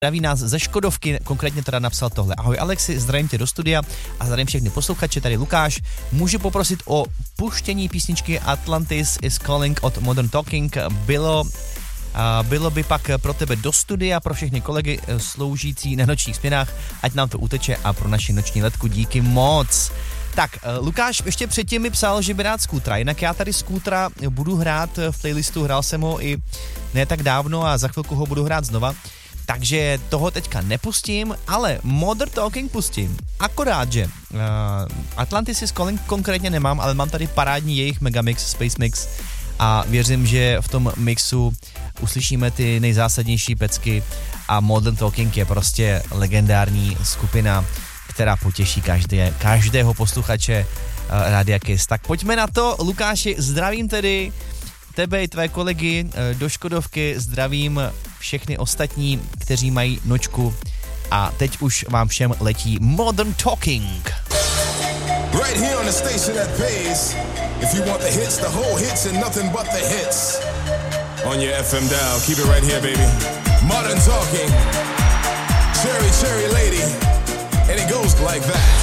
Zdraví nás ze Škodovky, konkrétně teda napsal tohle. Ahoj Alexi, zdravím tě do studia a zdravím všechny posluchače, tady Lukáš. Můžu poprosit o puštění písničky Atlantis is Calling od Modern Talking. Bylo by pak pro tebe do studia, pro všechny kolegy sloužící na nočních směnách, ať nám to uteče a pro naši noční letku díky moc. Tak, Lukáš ještě předtím mi psal, že by rád skútra, jinak já tady skútra budu hrát v playlistu, hrál jsem ho i ne tak dávno a za chvilku ho budu hrát znova. Takže toho teďka nepustím, ale Modern Talking pustím. Akorát, že Atlantis is Calling konkrétně nemám, ale mám tady parádní jejich Megamix, Space Mix a věřím, že v tom mixu uslyšíme ty nejzásadnější pecky a Modern Talking je prostě legendární skupina, která potěší každého posluchače Rádia Kiss. Tak pojďme na to, Lukáši, zdravím tedy tebe i tvé kolegy do Škodovky, zdravím všechny ostatní, kteří mají nočku a teď už vám všem letí Modern Talking. Right here on the station that pays. If you want the hits, the whole hits and nothing but the hits. On your FM dial, keep it right here, baby. Modern Talking. Cherry, cherry lady. And it goes like that.